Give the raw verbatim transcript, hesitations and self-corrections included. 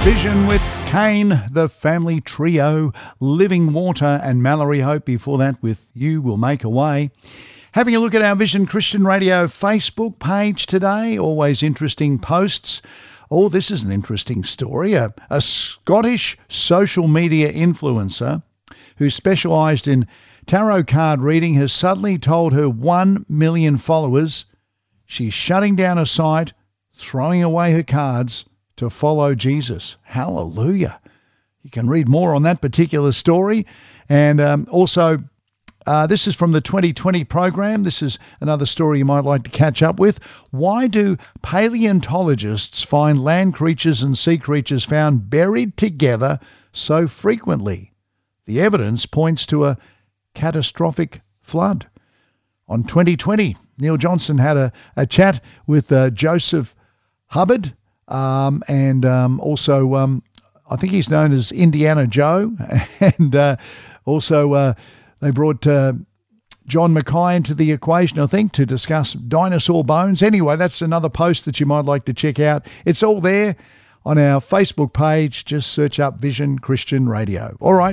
Vision with Kane, the family trio, Living Water and Mallory Hope. Before that with You Will Make a Way. Having a look at our Vision Christian Radio Facebook page today. Always interesting posts. Oh, this is an interesting story. A, a Scottish social media influencer who specialised in tarot card reading has suddenly told her one million followers she's shutting down her site, throwing away her cards to follow Jesus. Hallelujah. You can read more on that particular story. And um, also, uh, this is from the twenty twenty program. This is another story you might like to catch up with. Why do paleontologists find land creatures and sea creatures found buried together so frequently? The evidence points to a catastrophic flood. On twenty twenty, Neil Johnson had a, a chat with uh, Joseph Hubbard, um, and um, also um, I think he's known as Indiana Joe, and uh, also uh, they brought uh, John Mackay into the equation, I think, to discuss dinosaur bones. Anyway, that's another post that you might like to check out. It's all there on our Facebook page. Just search up Vision Christian Radio. All right.